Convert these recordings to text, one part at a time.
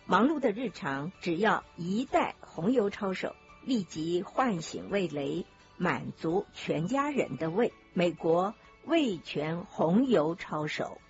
忙碌的日常，只要一袋红油抄手，立即唤醒味蕾，满足全家人的胃。美国味全红油抄手。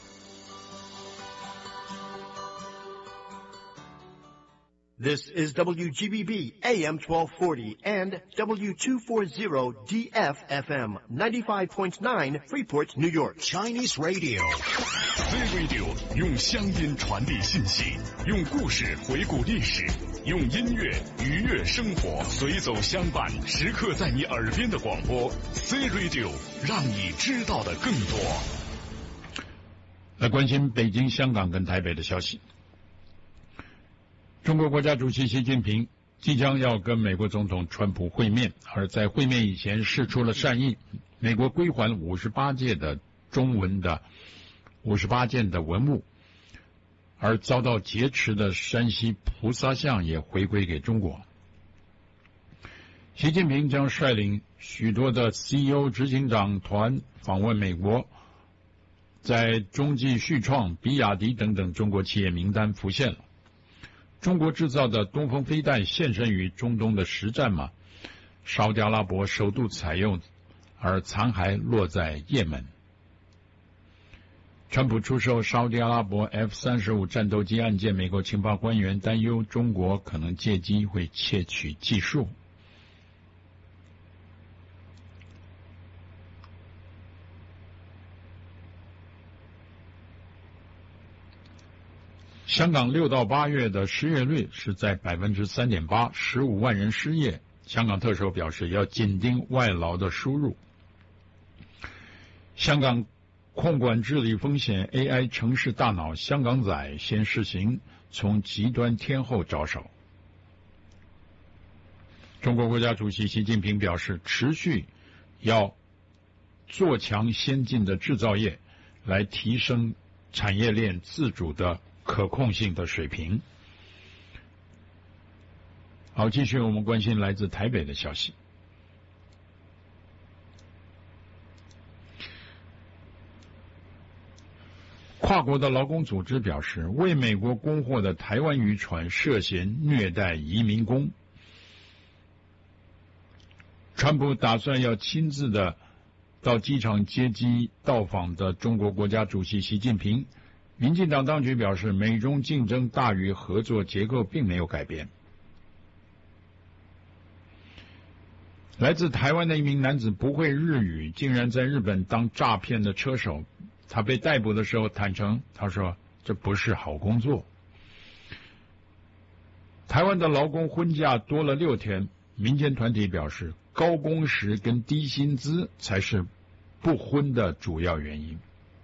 This is WGBB AM 1240 and W240 DFFM 95.9 Freeport, New York. Chinese Radio. Z-Radio 用乡音传递信息，用故事回顾历史，用音乐愉悦生活，随走相伴，时刻在你耳边的广播。Z-Radio 让你知道的更多。 来关心北京、香港跟台北的消息。中国国家主席习近平即将要跟美国总统川普会面，而在会面以前释出了善意，美国归还58届的中文的58件的文物，而遭到劫持的山西菩萨像也回归给中国。习近平将率领许多的 CEO 执行长团访问美国，在中继旭创、比亚迪等等中国企业名单浮现了。中国制造的东风飞弹现身于中东的实战吗？沙特阿拉伯首度采用，而残骸落在也门。川普出售沙特阿拉伯 F-35战斗机案件，美国情报官员担忧中国可能借机会窃取技术。香港6到8月的失业率是在 3.8%，15万人失业。香港特首表示要紧盯外劳的输入。香港控管治理风险 AI 城市大脑香港仔先试行，从极端天候着手。中国国家主席习近平表示，持续要做强先进的制造业，来提升产业链自主的可控性的水平。好，继续我们关心来自台北的消息。跨国的劳工组织表示，为美国供货的台湾渔船涉嫌虐待移民工。川普打算要亲自的到机场接机到访的中国国家主席习近平。民进党当局表示，美中竞争大于合作结构并没有改变。来自台湾的一名男子不会日语，竟然在日本当诈骗的车手。他被逮捕的时候坦诚，他说这不是好工作。台湾的劳工婚假多了6天，民间团体表示，高工时跟低薪资才是不婚的主要原因。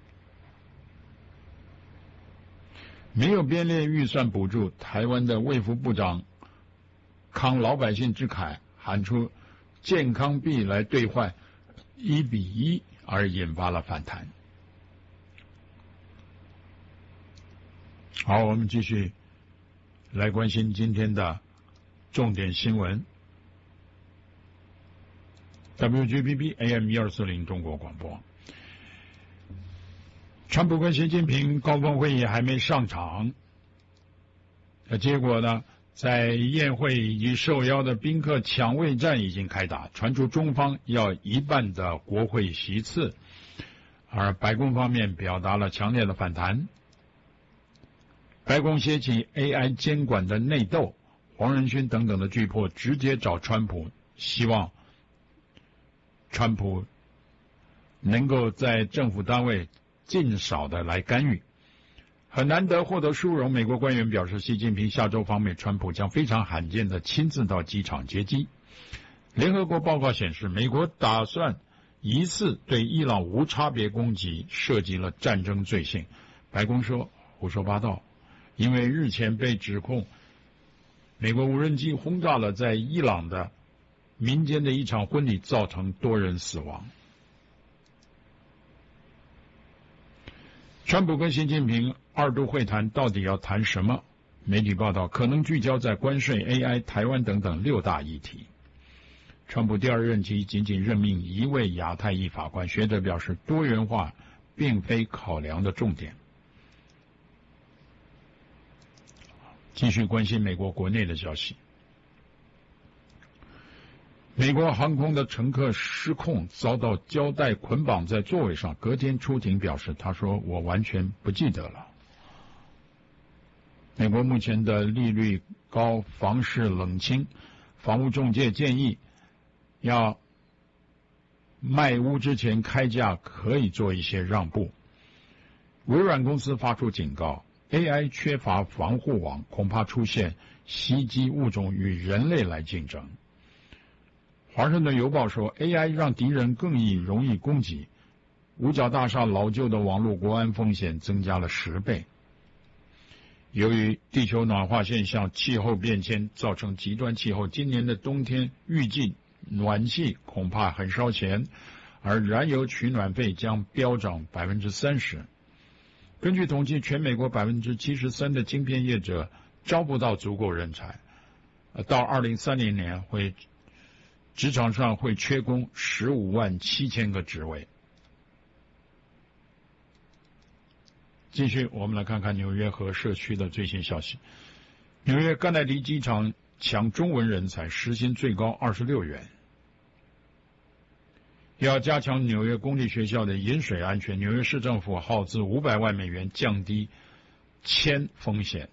没有编列预算补助，台湾的卫福部长慷老百姓之慨，喊出健康币来兑换1:1，而引发了反弹。好，我们继续来关心今天的重点新闻。WGBB AM 1240中国广播。川普跟习近平高峰会议还没上场，结果呢，在宴会以及受邀的宾客抢位战已经开打，传出中方要1半的国会席次，而白宫方面表达了强烈的反弹。白宫掀起 AI 监管的内斗，黄仁勋等等的巨擘直接找川普，希望川普能够在政府单位尽少的来干预。很难得获得殊荣，美国官员表示，习近平下周访美，川普将非常罕见的亲自到机场接机。联合国报告显示，美国打算疑似对伊朗无差别攻击，涉及了战争罪行。白宫说胡说八道，因为日前被指控美国无人机轰炸了在伊朗的民间的一场婚礼，造成多人死亡。川普跟习近平2度会谈到底要谈什么？媒体报道可能聚焦在关税、AI、台湾等等6大议题。川普第2任期仅仅任命1位亚太裔法官，学者表示多元化并非考量的重点。 继续关心美国国内的消息。美国航空的乘客失控，遭到胶带捆绑在座位上，隔天出庭表示，他说我完全不记得了。美国目前的利率高，房市冷清，房屋中介建议要卖屋之前开价可以做一些让步。微软公司发出警告， AI 缺乏防护网，恐怕出现袭击物种与人类来竞争。华盛顿邮报说 AI 让敌人更容易攻击，五角大厦老旧的网络国安风险增加了10倍。由于地球暖化现象、气候变迁造成极端气候，今年的冬天预计暖气恐怕很烧钱，而燃油取暖费将飙涨 30%。 根据统计，全美国 73% 的晶片业者招不到足够人才，到2030年职场上会缺工15.7万个职位。继续，我们来看看纽约和社区的最新消息。纽约甘乃迪机场抢中文人才，时薪最高26元。要加强纽约公立学校的饮水安全，纽约市政府耗资500万美元降低铅风险。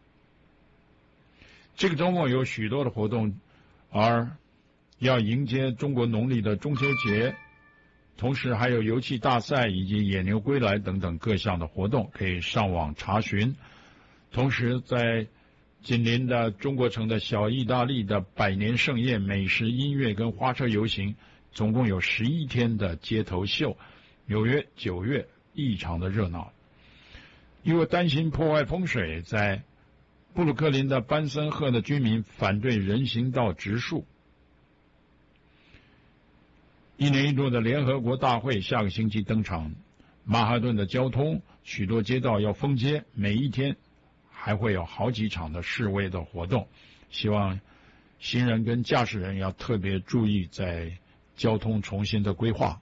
这个周末有许多的活动，而要迎接中国农历的中秋节，同时还有油气大赛以及野牛归来等等各项的活动，可以上网查询。同时在紧邻的中国城的小意大利的百年盛宴、美食、音乐跟花车游行，总共有11天的街头秀。纽约9月异常的热闹。因为担心破坏风水，在布鲁克林的班森赫的居民反对人行道植树。1年1度的联合国大会下个星期登场，曼哈顿的交通许多街道要封街，每一天还会有好几场的示威的活动，希望行人跟驾驶人要特别注意在交通重新的规划。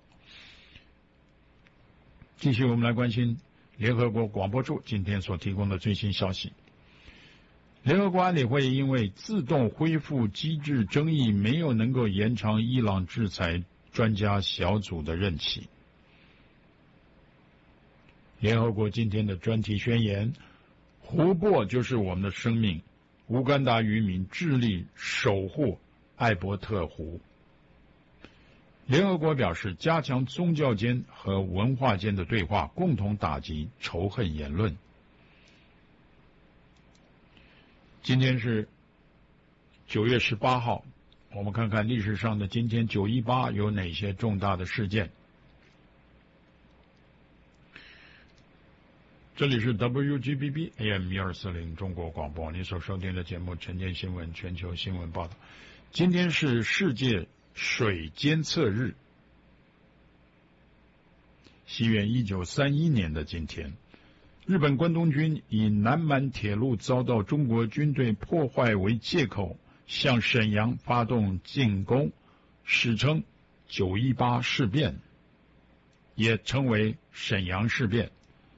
继续我们来关心联合国广播处今天所提供的最新消息。联合国安理会因为自动恢复机制争议，没有能够延长伊朗制裁专家小组的任期。联合国今天的专题宣言，湖泊就是我们的生命，乌干达渔民致力守护艾伯特湖。联合国表示，加强宗教间和文化间的对话，共同打击仇恨言论。今天是9月18号，我们看看历史上的今天918有哪些重大的事件。这里是 WGBB AM 1240中国广播，你所收听的节目晨间新闻全球新闻报道。今天是世界水监测日。西元1931年的今天，日本关东军以南满铁路遭到中国军队破坏为借口，向沈阳发动进攻，史称918事变，也称为沈阳事变。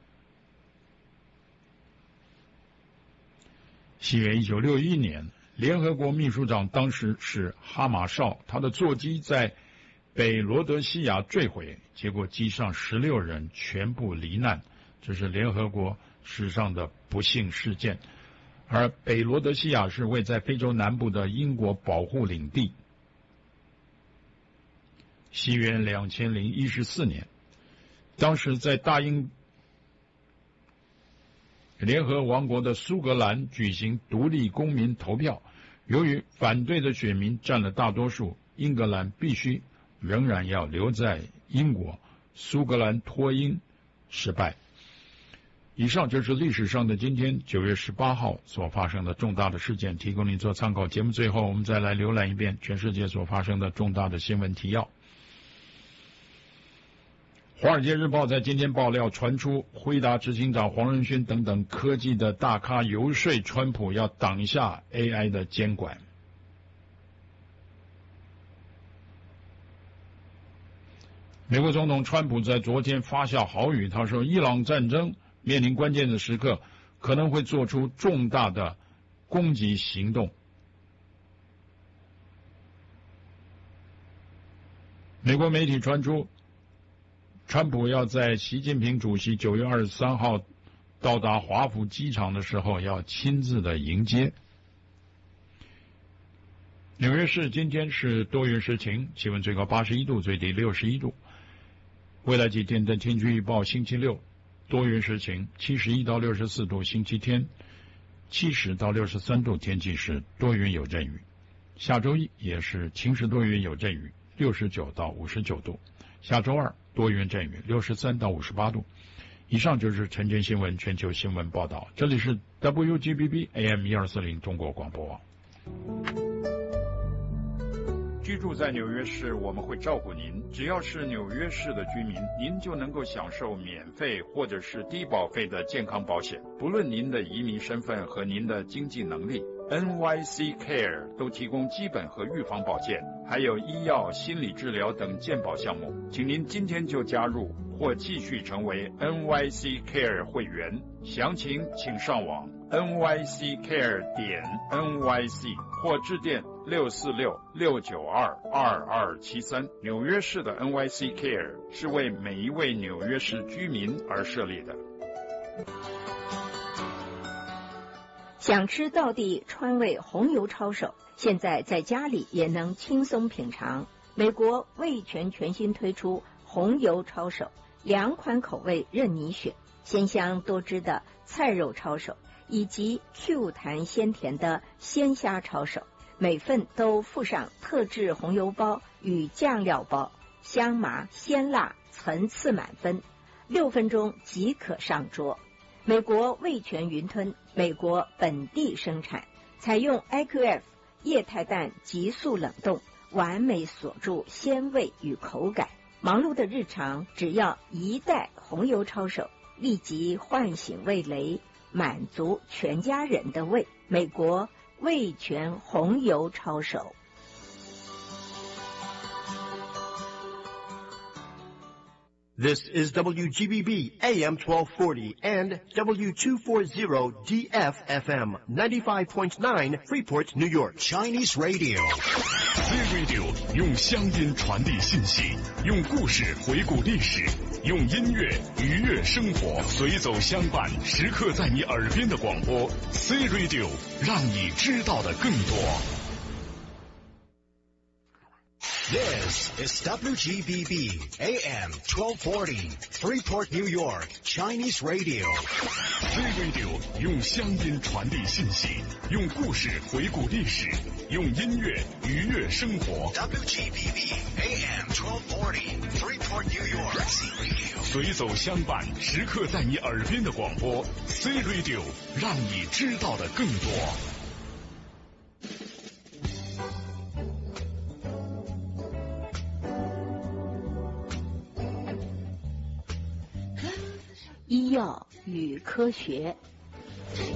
西元1961年，联合国秘书长当时是哈马绍，他的座机在北罗德西亚坠毁，结果机上16人全部罹难，这是联合国史上的不幸事件。而北罗德西亚是位在非洲南部的英国保护领地。西元2014年，当时在大英联合王国的苏格兰举行独立公民投票，由于反对的选民占了大多数，英格兰必须仍然要留在英国，苏格兰脱英失败。以上就是历史上的今天9月18号所发生的重大的事件，提供您做参考。节目最后我们再来浏览一遍全世界所发生的重大的新闻提要。华尔街日报在今天爆料，传出辉达执行长黄仁勋等等科技的大咖游说川普要挡下 AI 的监管。美国总统川普在昨天发下豪语，他说伊朗战争面临关键的时刻，可能会做出重大的攻击行动。美国媒体传出，川普要在习近平主席9月23号到达华府机场的时候，要亲自的迎接。纽约市今天是多云时晴，气温最高81度，最低61度。未来几天的天气预报：星期六多云时晴，71到64度；星期天70到63度，天气是多云有阵雨。下周一也是晴时多云有阵雨，69到59度。下周二多云阵雨，63到58度。以上就是晨间新闻全球新闻报道，这里是 WGBB AM1240 中国广播网。居住在纽约市，我们会照顾您。只要是纽约市的居民，您就能够享受免费或者是低保费的健康保险，不论您的移民身份和您的经济能力。NYC Care 都提供基本和预防保健，还有医药、心理治疗等健保项目。请您今天就加入或继续成为 NYC Care 会员。详情请上网 nyccare.nyc 或致电646-692-2273。纽约市的 NYC Care 是为每一位纽约市居民而设立的。 想吃道地川味红油抄手，现在在家里也能轻松品尝。美国味全全新推出红油抄手，2款口味任你选，鲜香多汁的菜肉抄手，以及 Q 弹鲜甜的鲜虾抄手，每份都附上特制红油包与酱料包，香麻鲜辣层次满分，6分钟即可上桌。美国味全云吞，美国本地生产，采用 IQF 液态氮急速冷冻，完美锁住鲜味与口感。忙碌的日常，只要1袋红油抄手，立即唤醒味蕾，满足全家人的胃。美国味全红油抄手。 This is WGBB AM 1240 and W240DF FM 95.9 Freeport, New York. Chinese Radio. C Radio 用乡音传递信息，用故事回顾历史，用音乐愉悦生活，随走相伴，时刻在你耳边的广播。C Radio 让你知道的更多。 This is WGBB AM 1240, Freeport, New York, Chinese Radio. C Radio 用乡音传递信息，用故事回顾历史，用音乐愉悦生活。 WGBB AM 1240, Freeport, New York, C Radio. 随走相伴，时刻在你耳边的广播。C Radio 让你知道的更多。 医药与科学